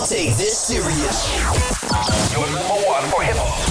take this serious. Your number one for hip hop.